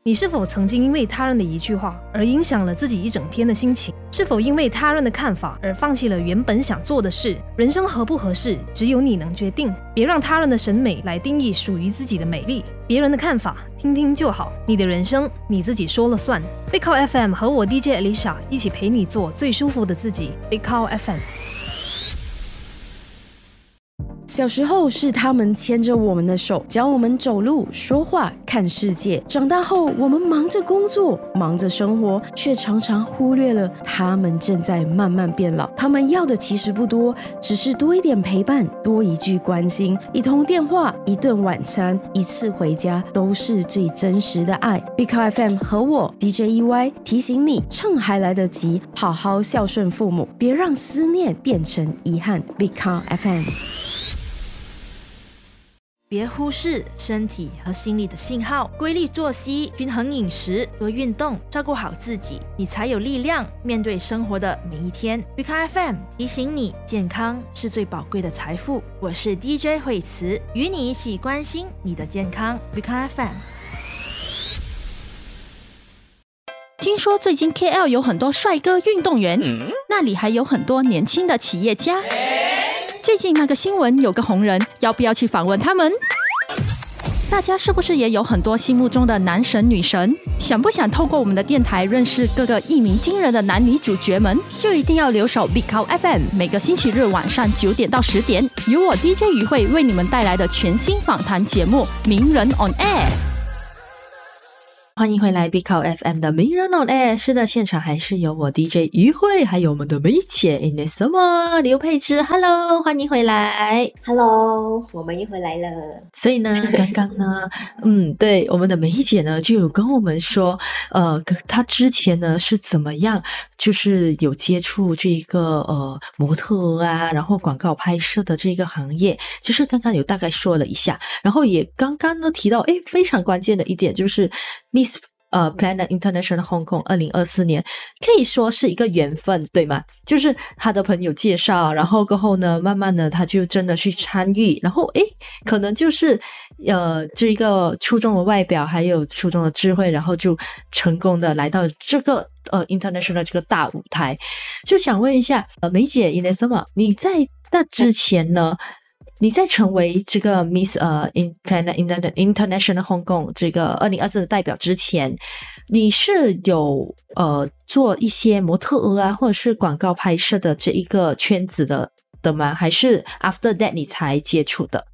你是否曾经因为他人的一句话而影响了自己一整天的心情？是否因为他人的看法而放弃了原本想做的事？人生合不合适，只有你能决定。别让他人的审美来定义属于自己的美丽。别人的看法听听就好，你的人生你自己说了算。Big Cow FM 和我 DJ Alicia 一起陪你做最舒服的自己。Big Cow FM。 小时候是他们牵着我们的手，教我们走路、说话、看世界。长大后，我们忙着工作，忙着生活，却常常忽略了他们正在慢慢变老。他们要的其实不多，只是多一点陪伴，多一句关心，一通电话，一顿晚餐，一次回家，都是最真实的爱。Big Cow FM 和我 DJ EY 提醒你，趁还来得及，好好孝顺父母，别让思念变成遗憾。Big Cow FM。 别忽视身体和心理的信号，规律作息、均衡饮食、多运动，照顾好自己，你才有力量面对生活的每一天。Big Cow FM 提醒你，健康是最宝贵的财富。我是 DJ 慧慈，与你一起关心你的健康。Big Cow FM。 听说最近 KL 有很多帅哥运动员，那里还有很多年轻的企业家。最近那个新闻有个红人，要不要去访问他们？大家是不是也有很多心目中的男神女神？想不想透过我们的电台认识各个一鸣惊人的男女主角们？就一定要留守 Big Cow FM， 每个星期日晚上9点到10点，由我 DJ 于慧为你们带来的全新访谈节目《名人 on Air》。 欢迎回来 Big Cow FM 的名人 on air。 是的，现场还是有我 DJ 于慧，还有我们的梅姐 Inesoma 刘佩芝。 Hello， 欢迎回来。 Hello， 我们又回来了。 所以呢刚刚呢对，我们的梅姐呢就有跟我们说她之前呢是怎么样就是有接触这个模特啊，然后广告拍摄的这个行业，就是刚刚有大概说了一下，然后也刚刚呢提到非常关键的一点，就是Miss Planet International Hong Kong 2024年可以说是一个缘分，对吗？就是他的朋友介绍，然后过后呢慢慢的他就真的去参与，然后可能就是这一个出众的外表还有出众的智慧，然后就成功的来到这个international 这个大舞台。就想问一下梅姐 Inesoma， 你在那之前呢，你在成为这个 Miss Planet International Hong Kong 这个2024的代表之前，你是有做一些模特儿啊或者是广告拍摄的这一个圈子的吗？还是 after that 你才接触的？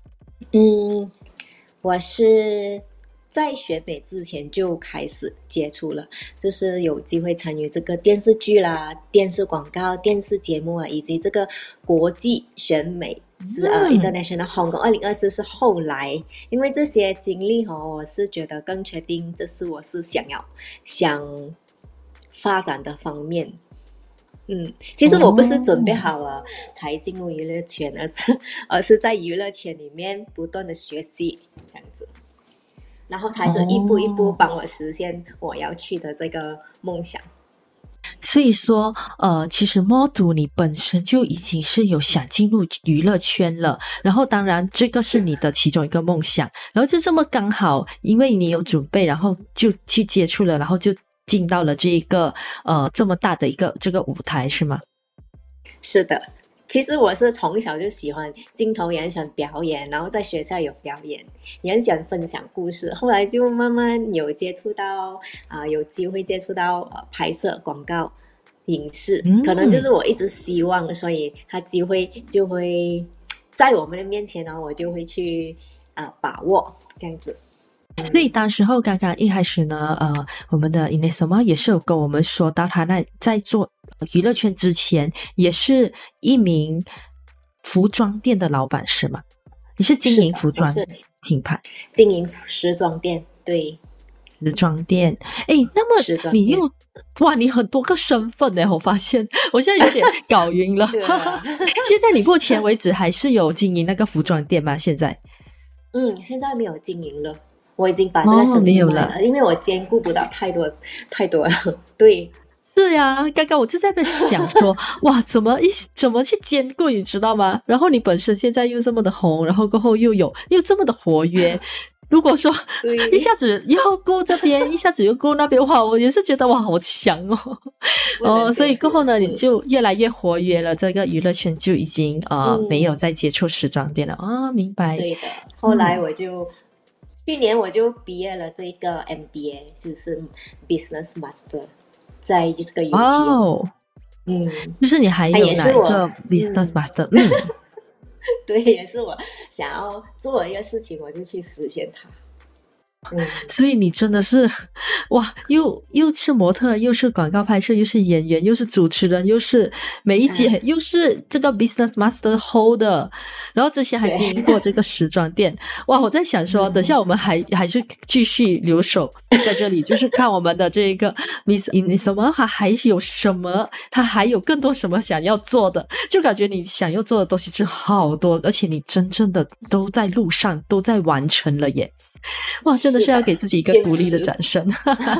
我是在学美之前就开始接触了，就是有机会参与这个电视剧啦、电视广告、电视节目啊，以及这个国际选美是International Hong Kong 2024是后来，因为这些经历我是觉得更确定这是我是想发展的方面。其实我不是准备好了才进入娱乐圈，而是在娱乐圈里面不断的学习这样子，然后才就一步一步帮我实现我要去的这个梦想。 所以说其实 model 你本身就已经是有想进入娱乐圈了，然后当然这个是你的其中一个梦想，然后就这么刚好因为你有准备，然后就去接触了，然后就进到了这个这么大的一个这个舞台，是吗？ 是的，其实我是从小就喜欢镜头，也很喜欢表演，然后在学校有表演，也很喜欢分享故事，后来就慢慢有接触到有机会接触到拍摄广告影视，可能就是我一直希望，所以他机会就会在我们的面前呢，我就会去把握这样子。 所以当时候刚刚一开始呢我们的 Inesoma 也是有跟我们说到他在做娱乐圈之前也是一名服装店的老板，是吗？你是经营服装品牌？ 经营时装店，对， 时装店。那么你又你很多个身份呢，我发现我现在有点搞晕了现在你目前为止还是有经营那个服装店吗？现在现在没有经营了，我已经把这个生意卖了，因为我兼顾不到太多了。对， 是呀，刚刚我就在那想说哇怎么去兼顾，你知道吗？然后你本身现在又这么的红，然后过后又这么的活跃如果说对一下子要够这边，一下子又够那边，哇，我也是觉得哇，好强哦。 不能所以过后呢， 这样子你就越来越活跃了，这个娱乐圈就已经没有嗯， 再接触时装店了啊，明白。 对的。后来去年我就毕业了这个 MBA，就是 Business Master，在这个 UT。 哦， 嗯， 就是你还它有也是我， 哪一个 business 嗯， master？ 对，也是我想要做的一个事情，我就去实现它。嗯， 所以你真的是哇，又是模特，又是广告拍摄，又是演员，又是主持人，又是梅姐， 啊， 又是这个 business master holder，然后之前还经营过对， 这个时装店。哇，我在想说，等下我们还是继续留守在这里，就是看我们的这个 Miss In 什么，还有什么，他还有更多什么想要做的，就感觉你想要做的东西是好多，而且你真正的都在路上，都在完成了耶。哇，真的是的， 是要给自己一个坚鼓励的持， 掌声。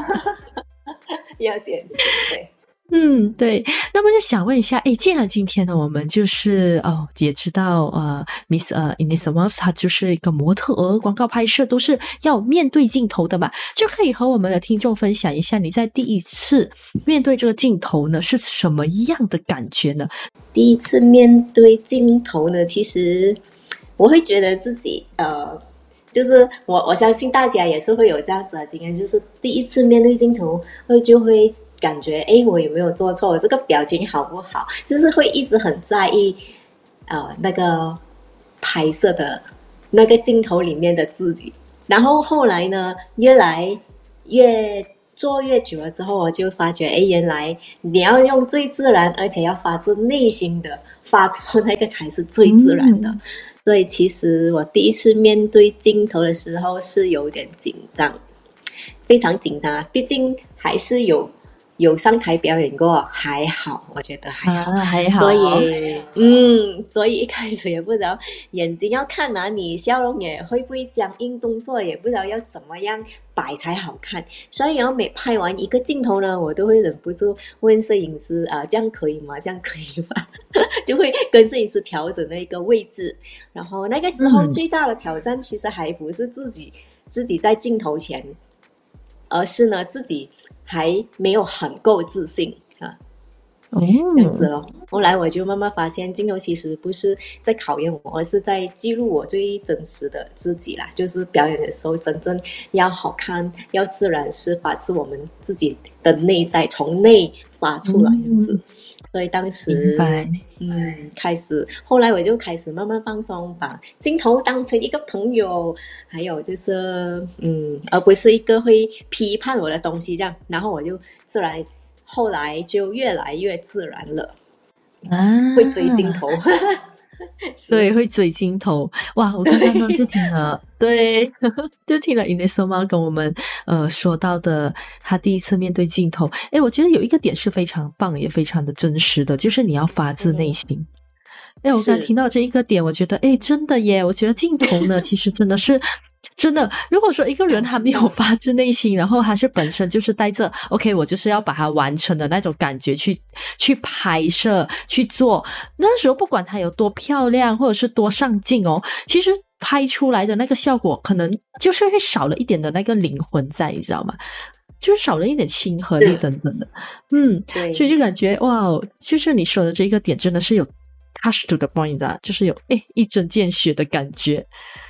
要坚持，对。 嗯，对。那么就想问一下，既然今天呢，我们就是也知道Miss Ines 她就是一个模特儿，广告拍摄都是要面对镜头的嘛，就可以和我们的听众分享一下，你在第一次面对这个镜头呢是什么样的感觉呢？ 第一次面对镜头呢，其实我会觉得自己就是我相信大家也是会有这样子的经验，就是第一次面对镜头就会感觉我有没有做错，我这个表情好不好，就是会一直很在意那个拍摄的那个镜头里面的自己。然后后来呢，越来越做越久了之后，我就发觉原来你要用最自然而且要发自内心的发出那个才是最自然的。所以其实我第一次面对镜头的时候是有点紧张，非常紧张啊！毕竟还是有上台表演过，还好，我觉得还好。 还好所以，所以一开始也不知道眼睛要看哪里，笑容也会不会僵硬，动作也不知道要怎么样摆才好看。所以，然后每拍完一个镜头呢，我都会忍不住问摄影师这样可以吗？这样可以吗？就会跟摄影师调整那个位置。然后那个时候最大的挑战其实还不是自己在镜头前，而是呢自己还没有很够自信这样子咯。后来我就慢慢发现，镜头其实不是在考验我，而是在记录我最真实的自己啦。就是表演的时候，真正要好看，要自然，是发自我们自己的内在，从内发出来这样子。所以当时开始，后来我就开始慢慢放松，把镜头当成一个朋友，还有就是而不是一个会批判我的东西这样。然后我就自然，后来就越来越自然了，会追镜头。 对，会追镜头。哇，我刚刚呢就听了，对，就听了 Ines 跟我们说到的他第一次面对镜头。我觉得有一个点是非常棒，也非常的真实的，就是你要发自内心。我刚听到这一个点，我觉得真的耶，我觉得镜头呢其实真的是真的，如果说一个人他没有发自内心，然后他是本身就是带着 OK 我就是要把它完成的那种感觉去拍摄去做，那时候不管它有多漂亮或者是多上镜其实拍出来的那个效果可能就是会少了一点的那个灵魂在，你知道吗？就是少了一点亲和力等等的。所以就感觉哇，就是你说的这个点真的是有 touch to the point 的，就是有一针见血的感觉。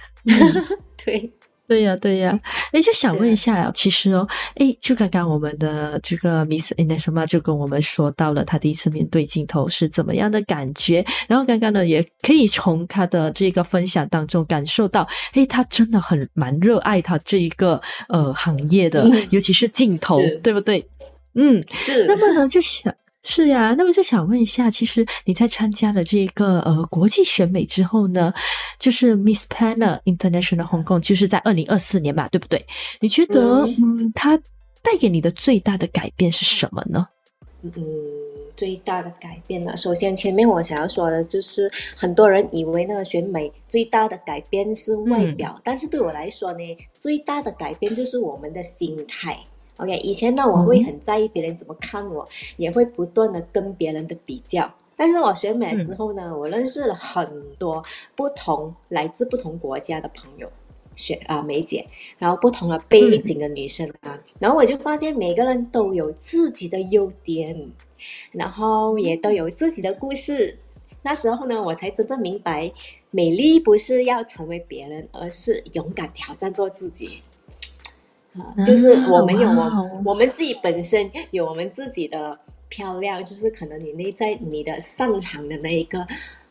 对呀，就想问一下其实就刚刚我们的这个 Miss Ines 就跟我们说到了她第一次面对镜头是怎么样的感觉，然后刚刚呢也可以从她的这个分享当中感受到她真的蛮热爱她这一个行业的，尤其是镜头，对不对？ 是。 那么呢是呀，那么就想问一下，其实你在参加了这个国际选美之后呢，就是 Miss Planner International Hong Kong， 就是在2024年嘛，对不对？你觉得它带给你的最大的改变是什么呢？ 最大的改变呢，首先前面我想要说的就是很多人以为那个选美最大的改变是外表，但是对我来说呢，最大的改变就是我们的心态。OK， 以前呢我会很在意别人怎么看我，也会不断的跟别人的比较。但是我选美之后呢，我认识了很多来自不同国家的朋友， 梅姐，然后不同的背景的女生啊，然后我就发现每个人都有自己的优点，然后也都有自己的故事。那时候呢，我才真正明白，美丽不是要成为别人，而是勇敢挑战做自己。就是我们有我们自己本身有我们自己的漂亮，就是可能你内在你的擅长的那个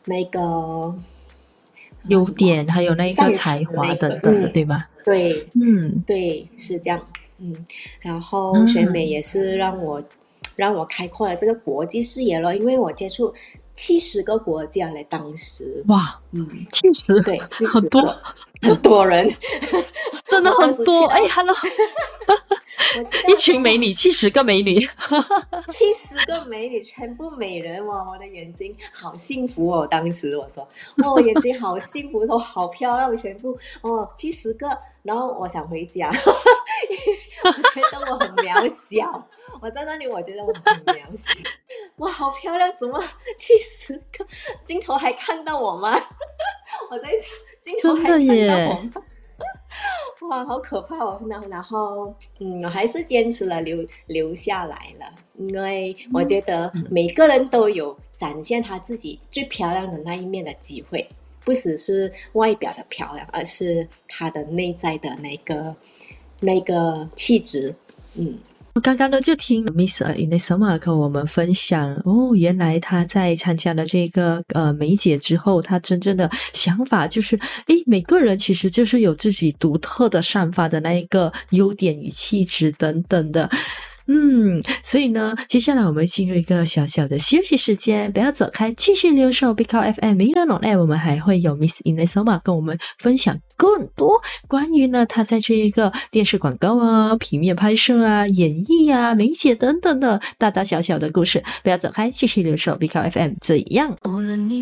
优点，还有那个才华等等的，对吧？ 对，对，是这样。然后选美也是让我开阔了这个国际视野了，因为我接触70个国家嘞，当时哇，70 对， 很多人， 真的很多。哎 ，Hello， 一群美女，70个美女 ，70个美女，全部美人哇！我的眼睛好幸福哦，当时我说，我眼睛好幸福，都好漂亮，全部70个，然后我想回家，我觉得我很渺小，我在那里我觉得我很渺小，哇，好漂亮，怎么70个？镜头还看到我吗？我在想，镜头还看到我吗？哇，好可怕哦！然后，我还是坚持了留下来了，因为我觉得每个人都有展现他自己最漂亮的那一面的机会，不只是外表的漂亮，而是他的内在的那个气质。 刚刚呢就听 Miss Inesoma 跟我们分享原来她在参加了这个梅姐之后，她真正的想法就是每个人其实就是有自己独特的散发的那一个优点与气质等等的。所以呢，接下来我们进入一个小小的休息时间，不要走开，继续留守 Big FM 名人 on air， 我们还会有 Miss Inesoma 跟我们分享更多关于呢她在这一个电视广告啊、平面拍摄啊、演艺啊、梅姐等等的大大小小的故事，不要走开，继续留守 Big FM 怎样。